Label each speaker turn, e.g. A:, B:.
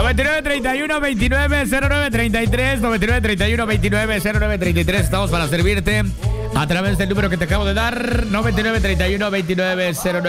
A: 9931-290933, 9931-290933. Estamos para servirte a través del número que te acabo de dar, 9931-290933.